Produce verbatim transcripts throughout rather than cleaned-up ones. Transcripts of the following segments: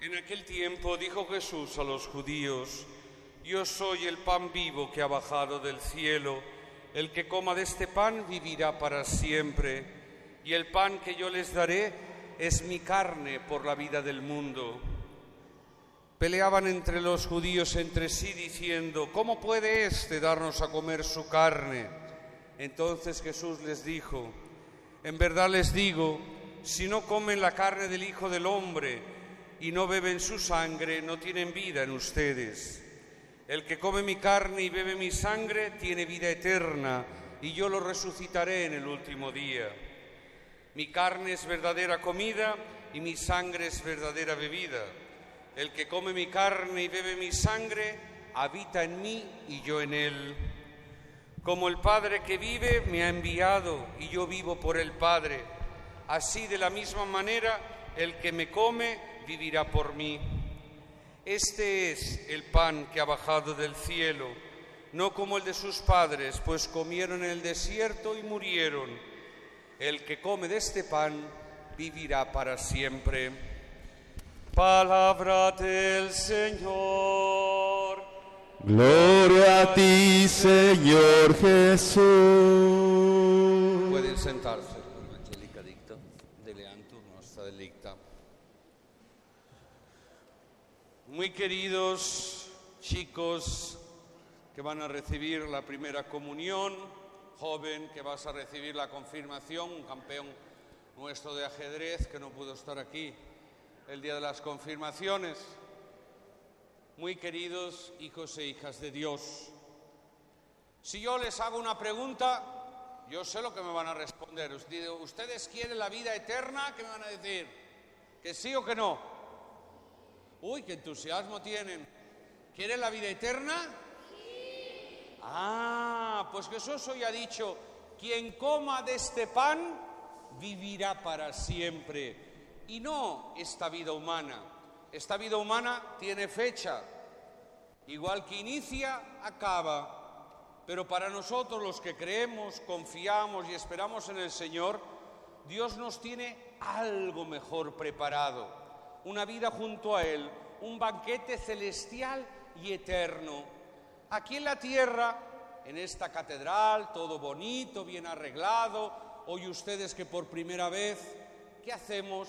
En aquel tiempo dijo Jesús a los judíos: Yo soy el pan vivo que ha bajado del cielo. El que coma de este pan vivirá para siempre. Y el pan que yo les daré es mi carne por la vida del mundo. Peleaban entre los judíos entre sí diciendo: ¿Cómo puede éste darnos a comer su carne? Entonces Jesús les dijo: En verdad les digo, si no comen la carne del Hijo del Hombre y no beben su sangre, no tienen vida en ustedes. El que come mi carne y bebe mi sangre tiene vida eterna, y yo lo resucitaré en el último día. Mi carne es verdadera comida y mi sangre es verdadera bebida. El que come mi carne y bebe mi sangre habita en mí y yo en él. Como el Padre que vive me ha enviado y yo vivo por el Padre, así de la misma manera el que me come vivirá por mí. Este es el pan que ha bajado del cielo, no como el de sus padres, pues comieron en el desierto y murieron. El que come de este pan vivirá para siempre. Palabra del Señor. Gloria a ti, Señor Jesús. Pueden sentarse. Angelica dicta, deleantur nostra delicta. Muy queridos chicos que van a recibir la primera comunión, joven que vas a recibir la confirmación, un campeón nuestro de ajedrez que no pudo estar aquí el día de las confirmaciones. Muy queridos hijos e hijas de Dios, si yo les hago una pregunta, yo sé lo que me van a responder. ¿Ustedes quieren la vida eterna? ¿Qué me van a decir? ¿Que sí o que no? Uy, qué entusiasmo tienen. ¿Quieren la vida eterna? Sí. Ah, pues Jesús hoy ha dicho: quien coma de este pan vivirá para siempre. Y no esta vida humana. Esta vida humana tiene fecha. Igual que inicia, acaba. Pero para nosotros, los que creemos, confiamos y esperamos en el Señor, Dios nos tiene algo mejor preparado. Una vida junto a Él, un banquete celestial y eterno. Aquí en la tierra, en esta catedral, todo bonito, bien arreglado, hoy ustedes que por primera vez, ¿qué hacemos?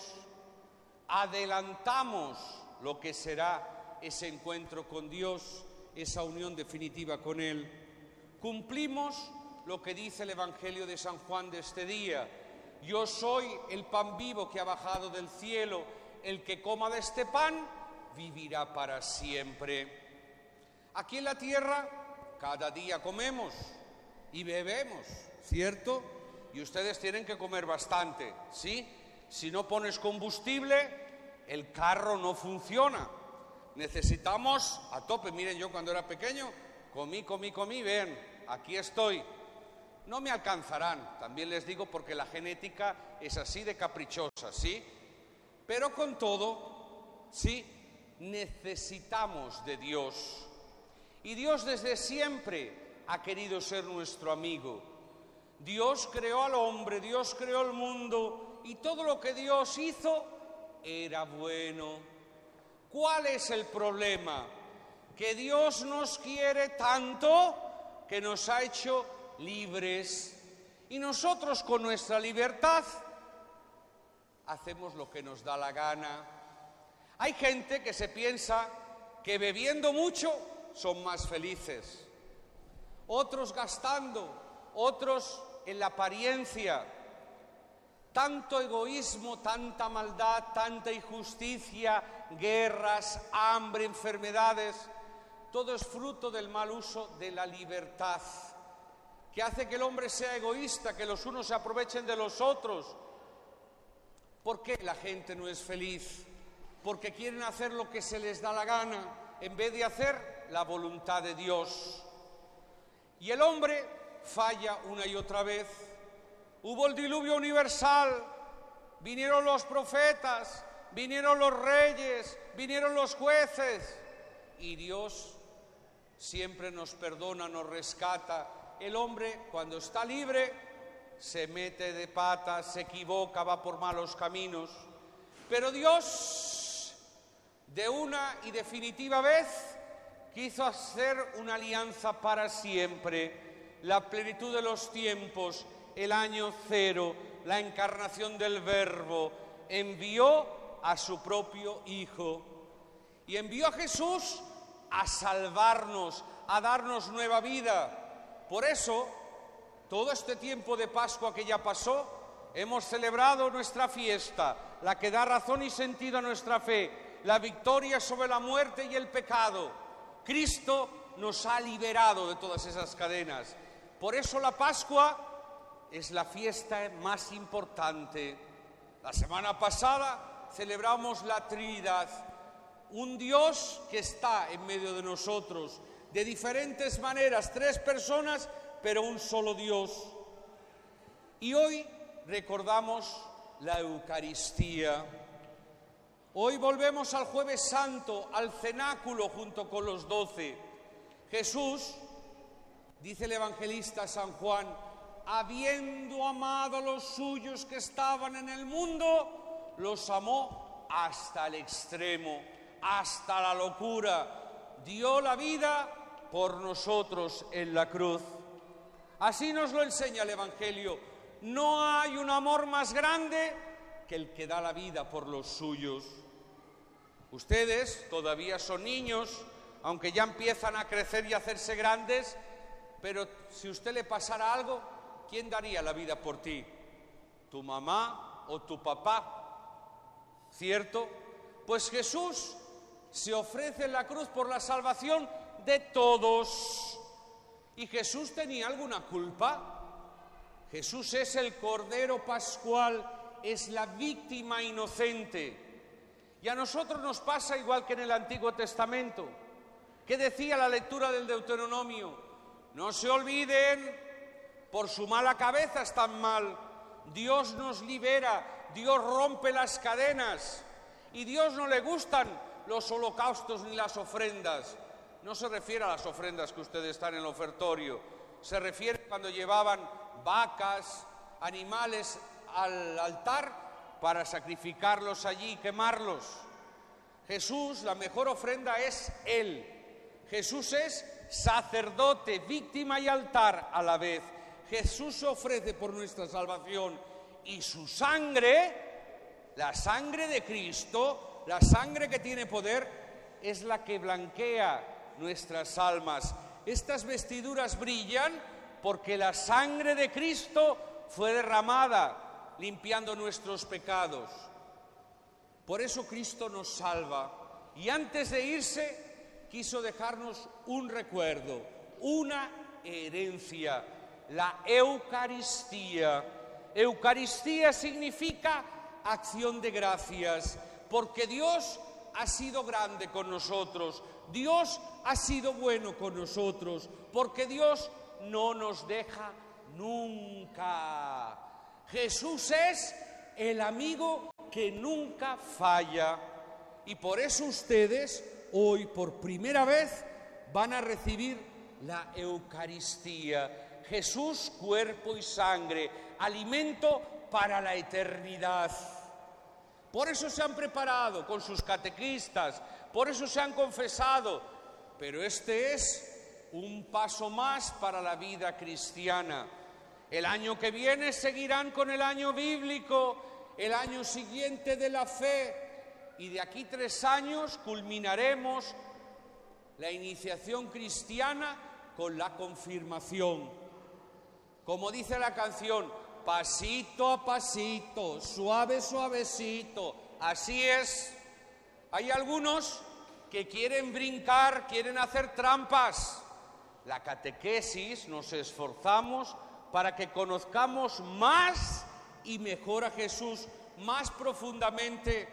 Adelantamos lo que será ese encuentro con Dios, esa unión definitiva con Él. Cumplimos lo que dice el Evangelio de San Juan de este día: Yo soy el pan vivo que ha bajado del cielo. El que coma de este pan vivirá para siempre. Aquí en la tierra cada día comemos y bebemos, ¿cierto? Y ustedes tienen que comer bastante, ¿sí? Si no pones combustible, el carro no funciona. Necesitamos a tope. Miren, yo cuando era pequeño comí, comí, comí, vean, aquí estoy. No me alcanzarán, también les digo, porque la genética es así de caprichosa, ¿sí? Pero con todo, sí, necesitamos de Dios. Y Dios desde siempre ha querido ser nuestro amigo. Dios creó al hombre, Dios creó el mundo, y todo lo que Dios hizo era bueno. ¿Cuál es el problema? Que Dios nos quiere tanto que nos ha hecho libres. Y nosotros con nuestra libertad hacemos lo que nos da la gana. Hay gente que se piensa que bebiendo mucho son más felices, otros gastando, otros en la apariencia. Tanto egoísmo, tanta maldad, tanta injusticia, guerras, hambre, enfermedades, todo es fruto del mal uso de la libertad, que hace que el hombre sea egoísta, que los unos se aprovechen de los otros. ¿Por qué la gente no es feliz? Porque quieren hacer lo que se les da la gana, en vez de hacer la voluntad de Dios. Y el hombre falla una y otra vez. Hubo el diluvio universal, vinieron los profetas, vinieron los reyes, vinieron los jueces, y Dios siempre nos perdona, nos rescata. El hombre, cuando está libre, se mete de patas, se equivoca, va por malos caminos. Pero Dios de una y definitiva vez quiso hacer una alianza para siempre, la plenitud de los tiempos, el año cero, la encarnación del Verbo, envió a su propio Hijo y envió a Jesús a salvarnos, a darnos nueva vida. Por eso, todo este tiempo de Pascua que ya pasó, hemos celebrado nuestra fiesta, la que da razón y sentido a nuestra fe, la victoria sobre la muerte y el pecado. Cristo nos ha liberado de todas esas cadenas. Por eso la Pascua es la fiesta más importante. La semana pasada celebramos la Trinidad, un Dios que está en medio de nosotros, de diferentes maneras, tres personas, pero un solo Dios. Y hoy recordamos la Eucaristía. Hoy volvemos al Jueves Santo, al cenáculo junto con los doce. Jesús, dice el evangelista San Juan, habiendo amado a los suyos que estaban en el mundo, los amó hasta el extremo, hasta la locura. Dio la vida por nosotros en la cruz. Así nos lo enseña el Evangelio. No hay un amor más grande que el que da la vida por los suyos. Ustedes todavía son niños, aunque ya empiezan a crecer y a hacerse grandes, pero si a usted le pasara algo, ¿quién daría la vida por ti? ¿Tu mamá o tu papá? ¿Cierto? Pues Jesús se ofrece en la cruz por la salvación de todos. ¿Y Jesús tenía alguna culpa? Jesús es el Cordero Pascual, es la víctima inocente. Y a nosotros nos pasa igual que en el Antiguo Testamento. ¿Qué decía la lectura del Deuteronomio? No se olviden, por su mala cabeza están mal. Dios nos libera, Dios rompe las cadenas. Y Dios no le gustan los holocaustos ni las ofrendas. No se refiere a las ofrendas que ustedes están en el ofertorio. Se refiere cuando llevaban vacas, animales al altar para sacrificarlos allí y quemarlos. Jesús, la mejor ofrenda es Él. Jesús es sacerdote, víctima y altar a la vez. Jesús se ofrece por nuestra salvación y su sangre, la sangre de Cristo, la sangre que tiene poder, es la que blanquea nuestras almas. Estas vestiduras brillan porque la sangre de Cristo fue derramada, limpiando nuestros pecados. Por eso Cristo nos salva. Y antes de irse, quiso dejarnos un recuerdo, una herencia, la Eucaristía. Eucaristía significa acción de gracias, porque Dios ha sido grande con nosotros, Dios ha sido bueno con nosotros, porque Dios no nos deja nunca. Jesús es el amigo que nunca falla. Y por eso ustedes hoy por primera vez van a recibir la Eucaristía. Jesús, cuerpo y sangre, alimento para la eternidad. Por eso se han preparado con sus catequistas, por eso se han confesado, pero este es un paso más para la vida cristiana. El año que viene seguirán con el año bíblico, el año siguiente de la fe, y de aquí tres años culminaremos la iniciación cristiana con la confirmación. Como dice la canción, pasito a pasito, suave, suavecito. Así es. Hay algunos que quieren brincar, quieren hacer trampas. La catequesis nos esforzamos para que conozcamos más y mejor a Jesús, más profundamente.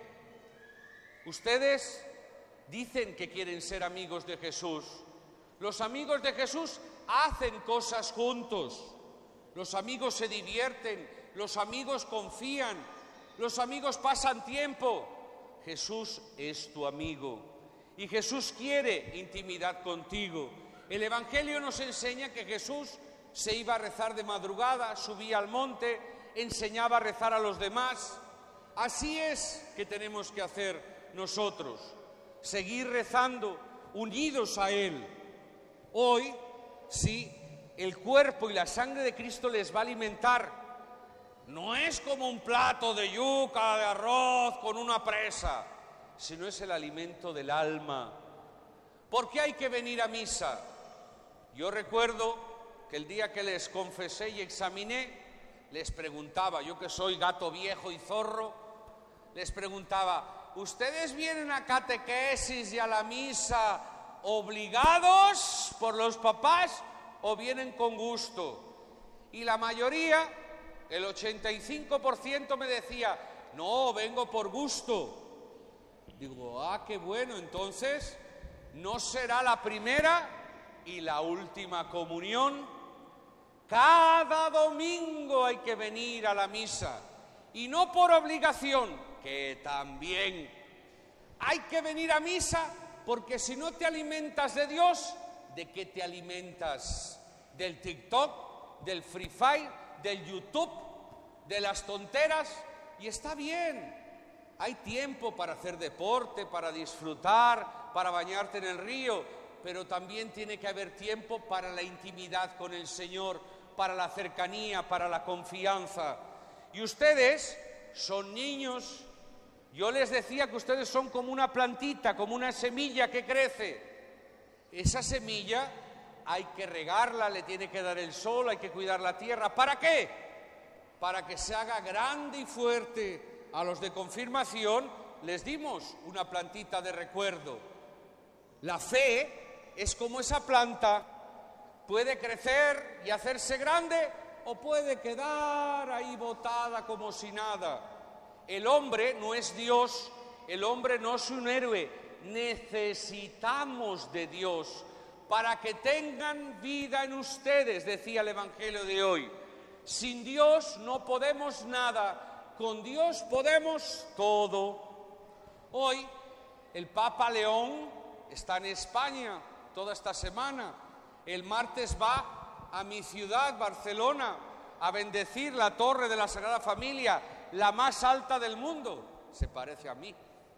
Ustedes dicen que quieren ser amigos de Jesús. Los amigos de Jesús hacen cosas juntos. Los amigos se divierten, los amigos confían, los amigos pasan tiempo. Jesús es tu amigo y Jesús quiere intimidad contigo. El Evangelio nos enseña que Jesús se iba a rezar de madrugada, subía al monte, enseñaba a rezar a los demás. Así es que tenemos que hacer nosotros. seguir rezando, unidos a Él. Hoy, sí, el cuerpo y la sangre de Cristo les va a alimentar. No es como un plato de yuca, de arroz, con una presa, sino es el alimento del alma. ¿Por qué hay que venir a misa? Yo recuerdo que el día que les confesé y examiné, les preguntaba, yo que soy gato viejo y zorro, les preguntaba, ¿ustedes vienen a catequesis y a la misa obligados por los papás o vienen con gusto? Y la mayoría, el ochenta y cinco por ciento me decía, no, vengo por gusto. Digo, ah, qué bueno, entonces no será la primera y la última comunión. Cada domingo hay que venir a la misa, y no por obligación, que también hay que venir a misa, porque si no te alimentas de Dios, ¿de qué te alimentas? ¿Del TikTok, del Free Fire, del YouTube, de las tonteras? Y está bien, hay tiempo para hacer deporte, para disfrutar, para bañarte en el río, pero también tiene que haber tiempo para la intimidad con el Señor, para la cercanía, para la confianza. Y ustedes son niños. Yo les decía que ustedes son como una plantita, como una semilla que crece. Esa semilla hay que regarla, le tiene que dar el sol, hay que cuidar la tierra. ¿Para qué? Para que se haga grande y fuerte. A los de confirmación les dimos una plantita de recuerdo. La fe es como esa planta. Puede crecer y hacerse grande o puede quedar ahí botada como si nada. El hombre no es Dios, el hombre no es un héroe. Necesitamos de Dios para que tengan vida en ustedes, decía el Evangelio de hoy. Sin Dios no podemos nada, con Dios podemos todo. Hoy el Papa León está en España toda esta semana. El martes va a mi ciudad, Barcelona, a bendecir la torre de la Sagrada Familia, la más alta del mundo. Se parece a mí.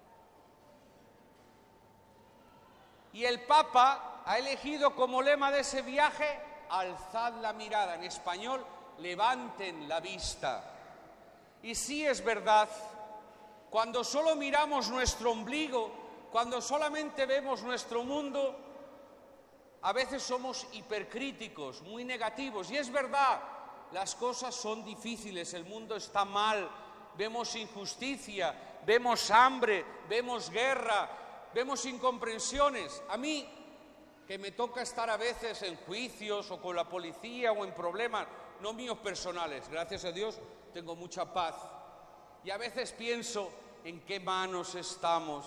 Y el Papa ha elegido como lema de ese viaje, alzad la mirada. En español, levanten la vista. Y sí es verdad, cuando solo miramos nuestro ombligo, cuando solamente vemos nuestro mundo, a veces somos hipercríticos, muy negativos, y es verdad, las cosas son difíciles, el mundo está mal, vemos injusticia, vemos hambre, vemos guerra, vemos incomprensiones. A mí, que me toca estar a veces en juicios o con la policía o en problemas, no míos personales, gracias a Dios tengo mucha paz, y a veces pienso en qué manos estamos.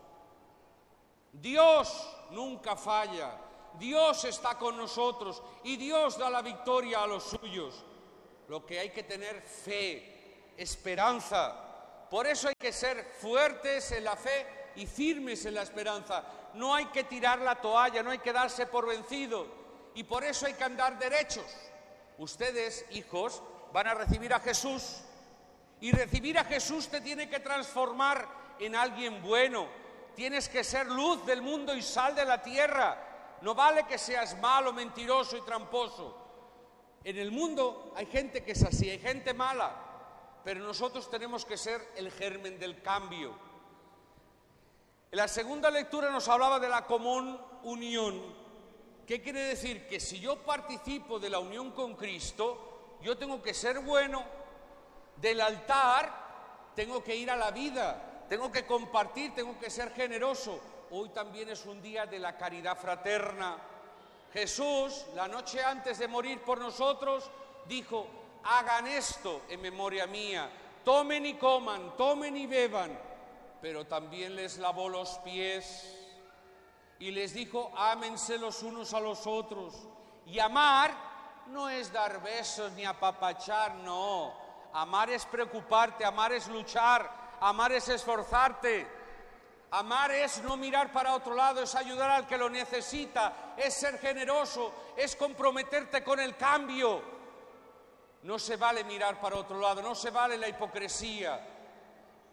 Dios nunca falla. Dios está con nosotros y Dios da la victoria a los suyos. Lo que hay que tener fe, esperanza. Por eso hay que ser fuertes en la fe y firmes en la esperanza. No hay que tirar la toalla, no hay que darse por vencido. Y por eso hay que andar derechos. Ustedes, hijos, van a recibir a Jesús. Y recibir a Jesús te tiene que transformar en alguien bueno. Tienes que ser luz del mundo y sal de la tierra. No vale que seas malo, mentiroso y tramposo. En el mundo hay gente que es así, hay gente mala, pero nosotros tenemos que ser el germen del cambio. En la segunda lectura nos hablaba de la común unión. ¿Qué quiere decir? Que si yo participo de la unión con Cristo, yo tengo que ser bueno. Del altar tengo que ir a la vida, tengo que compartir, tengo que ser generoso. Hoy también es un día de la caridad fraterna. Jesús, la noche antes de morir por nosotros, dijo, hagan esto en memoria mía, tomen y coman, tomen y beban. Pero también les lavó los pies y les dijo, ámense los unos a los otros. Y amar no es dar besos ni apapachar, no. Amar es preocuparte, amar es luchar, amar es esforzarte. Amar es no mirar para otro lado, es ayudar al que lo necesita, es ser generoso, es comprometerte con el cambio. No se vale mirar para otro lado, no se vale la hipocresía.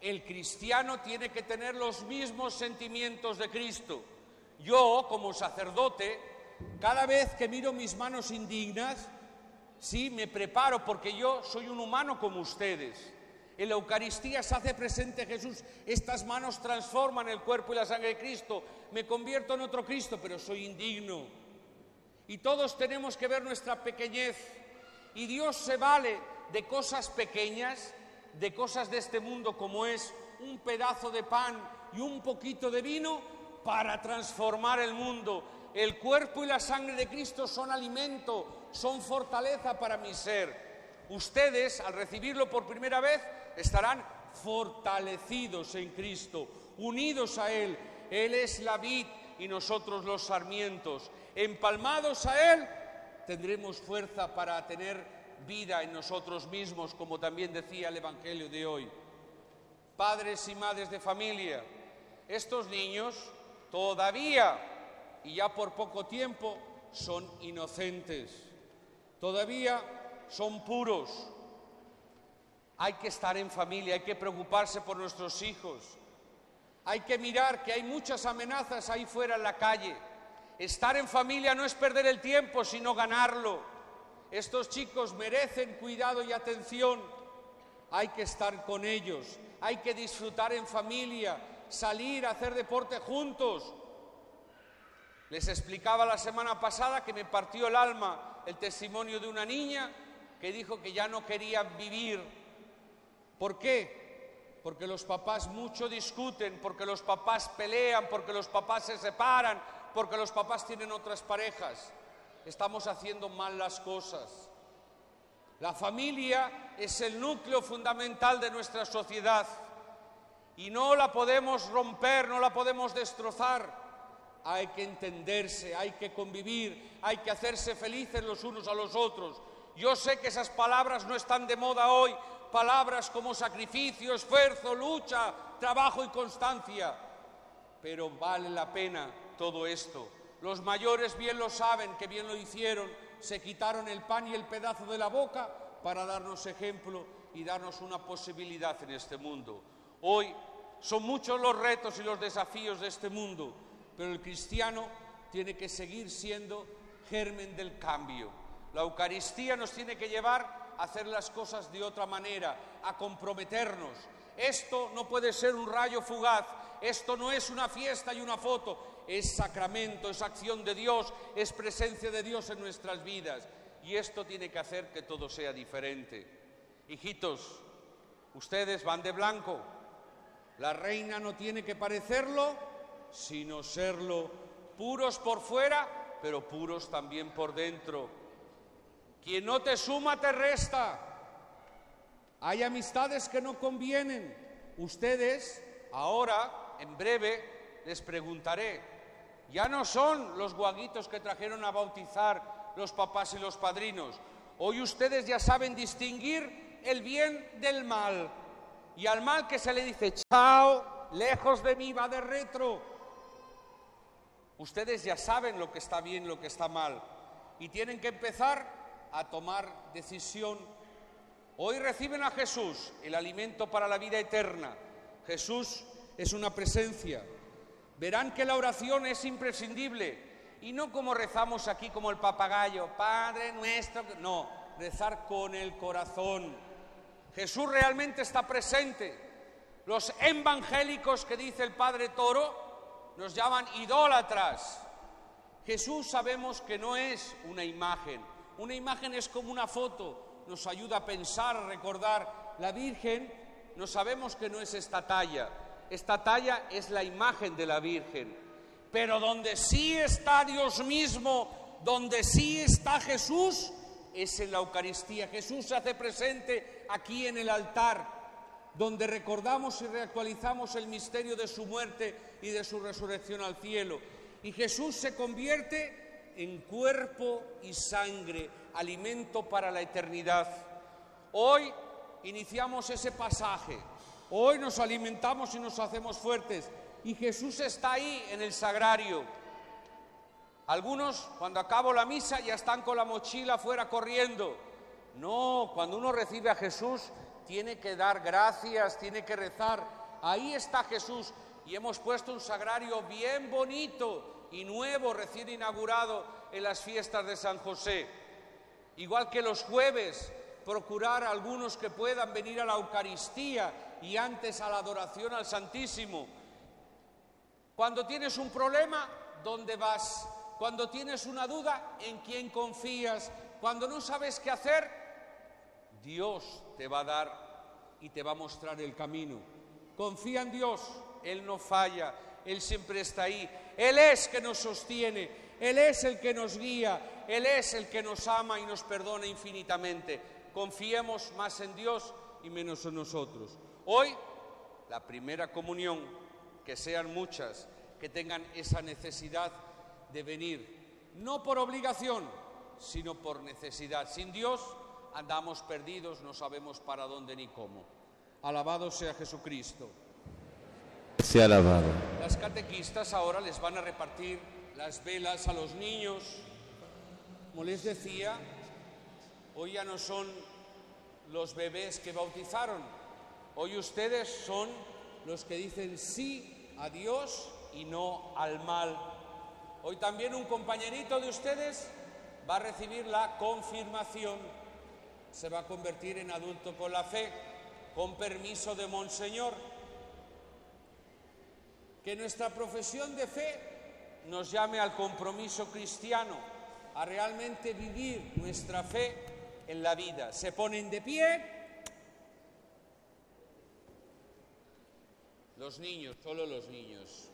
El cristiano tiene que tener los mismos sentimientos de Cristo. Yo, como sacerdote, cada vez que miro mis manos indignas, sí, me preparo porque yo soy un humano como ustedes. En la Eucaristía se hace presente Jesús. Estas manos transforman el cuerpo y la sangre de Cristo. Me convierto en otro Cristo, pero soy indigno. Y todos tenemos que ver nuestra pequeñez. Y Dios se vale de cosas pequeñas, de cosas de este mundo como es un pedazo de pan y un poquito de vino para transformar el mundo. El cuerpo y la sangre de Cristo son alimento, son fortaleza para mi ser. Ustedes, al recibirlo por primera vez, estarán fortalecidos en Cristo, unidos a Él. Él es la vid y nosotros los sarmientos. Empalmados a Él, tendremos fuerza para tener vida en nosotros mismos, como también decía el Evangelio de hoy. Padres y madres de familia, estos niños todavía, y ya por poco tiempo, son inocentes. Todavía son puros. Hay que estar en familia, hay que preocuparse por nuestros hijos. Hay que mirar que hay muchas amenazas ahí fuera en la calle. Estar en familia no es perder el tiempo, sino ganarlo. Estos chicos merecen cuidado y atención. Hay que estar con ellos, hay que disfrutar en familia, salir a hacer deporte juntos. Les explicaba la semana pasada que me partió el alma el testimonio de una niña que dijo que ya no quería vivir. ¿Por qué? Porque los papás mucho discuten, porque los papás pelean, porque los papás se separan, porque los papás tienen otras parejas. Estamos haciendo mal las cosas. La familia es el núcleo fundamental de nuestra sociedad y no la podemos romper, no la podemos destrozar. Hay que entenderse, hay que convivir, hay que hacerse felices los unos a los otros. Yo sé que esas palabras no están de moda hoy, palabras como sacrificio, esfuerzo, lucha, trabajo y constancia, pero vale la pena todo esto. Los mayores bien lo saben, que bien lo hicieron, se quitaron el pan y el pedazo de la boca para darnos ejemplo y darnos una posibilidad en este mundo. Hoy son muchos los retos y los desafíos de este mundo, pero el cristiano tiene que seguir siendo germen del cambio. La Eucaristía nos tiene que llevar a hacer las cosas de otra manera, a comprometernos. Esto no puede ser un rayo fugaz, esto no es una fiesta y una foto, es sacramento, es acción de Dios, es presencia de Dios en nuestras vidas. Y esto tiene que hacer que todo sea diferente. Hijitos, ustedes van de blanco. La reina no tiene que parecerlo, sino serlo, puros por fuera, pero puros también por dentro. Quien no te suma te resta. Hay amistades que no convienen. Ustedes, ahora, en breve, les preguntaré. Ya no son los guaguitos que trajeron a bautizar los papás y los padrinos. Hoy ustedes ya saben distinguir el bien del mal. Y al mal que se le dice, chao, lejos de mí, va de retro. Ustedes ya saben lo que está bien, lo que está mal. Y tienen que empezar a tomar decisión. Hoy reciben a Jesús, el alimento para la vida eterna. Jesús es una presencia. Verán que la oración es imprescindible y no como rezamos aquí como el papagayo, Padre nuestro, no, rezar con el corazón. Jesús realmente está presente. Los evangélicos que dice el Padre Toro nos llaman idólatras. Jesús sabemos que no es una imagen. Una imagen es como una foto, nos ayuda a pensar, a recordar. La Virgen, no sabemos que no es esta talla. Esta talla es la imagen de la Virgen. Pero donde sí está Dios mismo, donde sí está Jesús, es en la Eucaristía. Jesús se hace presente aquí en el altar, donde recordamos y reactualizamos el misterio de su muerte y de su resurrección al cielo. Y Jesús se convierte en cuerpo y sangre, alimento para la eternidad. Hoy iniciamos ese pasaje, hoy nos alimentamos y nos hacemos fuertes, y Jesús está ahí en el sagrario. Algunos, cuando acabo la misa, ya están con la mochila fuera corriendo. No, cuando uno recibe a Jesús, tiene que dar gracias, tiene que rezar. Ahí está Jesús y hemos puesto un sagrario bien bonito y nuevo, recién inaugurado en las fiestas de San José. Igual que los jueves, procurar a algunos que puedan venir a la Eucaristía y antes a la adoración al Santísimo. Cuando tienes un problema, ¿dónde vas? Cuando tienes una duda, ¿en quién confías? Cuando no sabes qué hacer, Dios te va a dar y te va a mostrar el camino. Confía en Dios, Él no falla, Él siempre está ahí. Él es que nos sostiene, Él es el que nos guía, Él es el que nos ama y nos perdona infinitamente. Confiemos más en Dios y menos en nosotros. Hoy, la primera comunión, que sean muchas, que tengan esa necesidad de venir, no por obligación, sino por necesidad. Sin Dios andamos perdidos, no sabemos para dónde ni cómo. Alabado sea Jesucristo. Sea alabado. Las catequistas ahora les van a repartir las velas a los niños. Como les decía, hoy ya no son los bebés que bautizaron, hoy ustedes son los que dicen sí a Dios y no al mal. Hoy también un compañerito de ustedes va a recibir la confirmación, se va a convertir en adulto con la fe, con permiso de Monseñor. Que nuestra profesión de fe nos llame al compromiso cristiano, a realmente vivir nuestra fe en la vida. Se ponen de pie los niños, solo los niños.